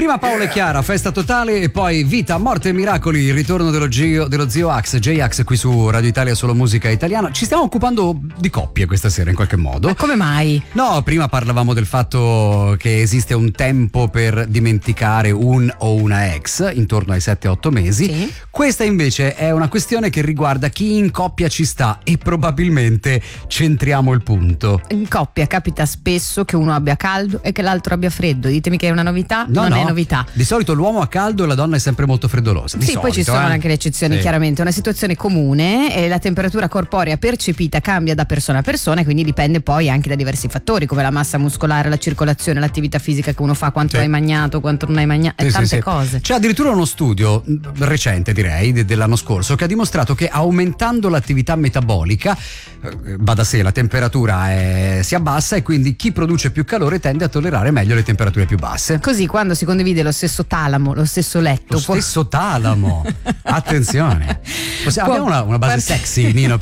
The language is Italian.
Prima Paolo e Chiara, festa totale, e poi Vita, morte e miracoli, il ritorno dello zio Axe, J-Ax qui su Radio Italia, solo musica italiana. Ci stiamo occupando di coppie questa sera in qualche modo. Ma come mai? No, prima parlavamo del fatto che esiste un tempo per dimenticare un o una ex, intorno ai 7-8 mesi. Sì. Questa invece è una questione che riguarda chi in coppia ci sta, e probabilmente centriamo il punto. In coppia capita spesso che uno abbia caldo e che l'altro abbia freddo. Ditemi che è una novità? No, non no. è novità. Di solito l'uomo ha caldo e la donna è sempre molto freddolosa. Di Sì, solito, poi ci sono anche le eccezioni, Sì. chiaramente. È una situazione comune e la temperatura corporea percepita cambia da persona a persona, e quindi dipende poi anche da diversi fattori come la massa muscolare, la circolazione, l'attività fisica che uno fa, quanto Sì. hai mangiato, quanto non hai mangiato, Sì, tante sì, sì. cose. C'è addirittura uno studio recente, direi, dell'anno scorso, che ha dimostrato che aumentando l'attività metabolica, va da sé, la temperatura si abbassa, e quindi chi produce più calore tende a tollerare meglio le temperature più basse. Così quando si condivide lo stesso talamo, lo stesso letto, Lo stesso talamo, attenzione. Abbiamo una base Può- sexy, Nino,